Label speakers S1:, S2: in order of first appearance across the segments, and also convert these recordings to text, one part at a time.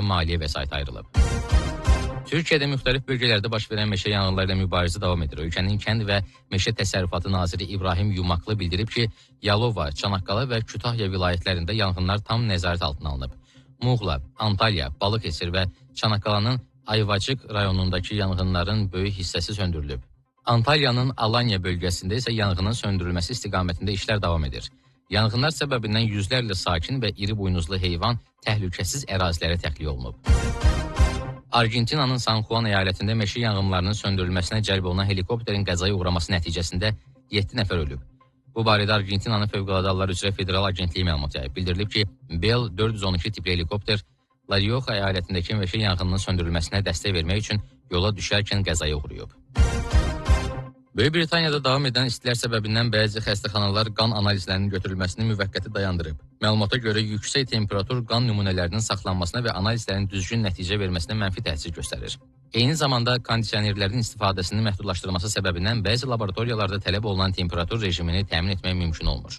S1: maliyyə vəsaiti ayrılıb. Türkiyədə müxtəlif bölgələrdə baş verən meşə yanğınları ilə mübarizə davam edir. Ölkənin Kənd və Meşə Təsərrüfatı naziri İbrahim Yumaklı bildirib ki, Yalova, Çanaqqala və Kütahya vilayətlərində yanğınlar tam nəzarət altına alınıb. Muğla, Antalya, Balıkəsir və Çanaqqalanın Ayvacıq rayonundakı yanğınların böyük hissəsi söndürülüb. Antalyanın Alanya bölgəsində isə yanğının söndürülməsi istiqamətində işlər davam edir. Yanğınlar səbəbindən yüzlərlə sakin və iri buynuzlu heyvan təhlükəsiz ərazilərə təxliyə olunub. Argentinanın San Juan əyalətində meşə yanğınlarının söndürülməsinə cəlb olunan helikopterin qəzaya uğraması nəticəsində 7 nəfər ölüb. Bu barədə Argentinanın Fövqəladə Hallar üzrə Federal Agentliyi məlumat yayıb. Bildirilib ki, Bell 412 tipli helikopter La Rioja əyalətindəki meşə yanğınının söndürülməsinə dəstək vermək üçün yola düşərkən qəzaya uğrayıb. Böyük Britaniyada davam edən istilər səbəbindən bəzi xəstəxanalar qan analizlərinin götürülməsini müvəqqəti dayandırıb. Məlumata görə yüksək temperatur qan nümunələrinin saxlanmasına və analizlərin düzgün nəticə verməsinə mənfi təsir göstərir. Eyni zamanda kondisionerlərin istifadəsinin məhdudlaşdırılması səbəbindən bəzi laboratoriyalarda tələb olunan temperatur rejimini təmin etmək mümkün olmur.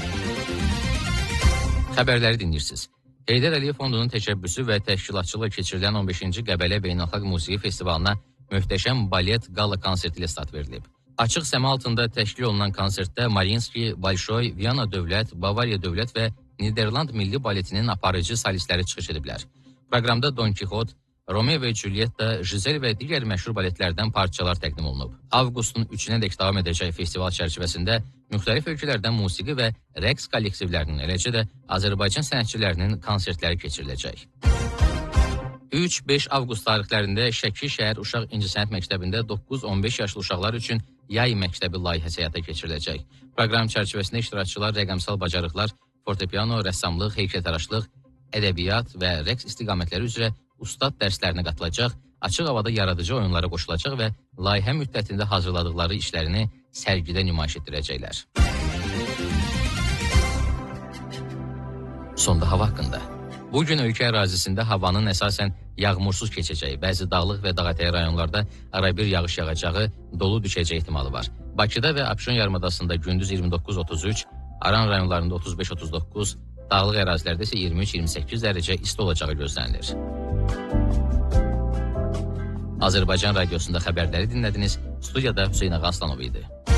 S1: Xəbərləri dinləyirsiniz. Heydər Əliyev Fondunun təşəbbüsü və təşkilatçılığı keçirilən 15-ci Qəbələ Beynəlxalq Musiqi Festivalına möhtəşəm balet qala konserti ilə start verilib. Açıq səma altında təşkil olunan konsertdə Marinski, Bolşoy, Viyana Dövlət, Bavariya Dövlət və Niderland Milli Baletinin aparıcı solistləri çıxış ediblər. Proqramda Don Kixot, Romeo və Julietta, Jizel və digər məşhur baletlərdən parçalar təqdim olunub. Avqustun 3-nədək davam edəcək festival çərçivəsində müxtəlif ölkələrdən musiqi və rəqs kollektivlərinin, eləcə də Azərbaycan sənətçilərinin konsertləri keçiriləcək. 3-5 avqust tarixlərində Şəki şəhər Uşaq İncəsənət Məktəbində 9-15 yaşlı uşaqlar üçün yay məktəbi layihəsi həyata keçiriləcək. Proqram çərçivəsində iştirakçılar rəqəmsal bacarıqlar, fortepiano, rəssamlıq, heykəltaraşlıq, ədəbiyyat və rəqs istiqamətləri üzrə ustad dərslərinə qatılacaq, açıq havada yaradıcı oyunlara qoşulacaq və layihə müddətində hazırladıqları işlərini sərgidə nümayiş etdirəcəklər. Sonda hava haqqında. Bugün ölkə ərazisində havanın əsasən yağmursuz keçəcəyi, bəzi dağlıq və dağətəyi rayonlarda arabir yağış yağacağı, dolu düşəcəyi ehtimalı var. Bakıda və Abşeron yarımadasında gündüz 29-33, Aran rayonlarında 35-39, dağlıq ərazilərdə isə 23-28 dərəcə isti olacağı gözlənilir. Azərbaycan Radiosunda xəbərləri dinlədiniz. Studiyada Hüseyn Ağa Aslanov idi.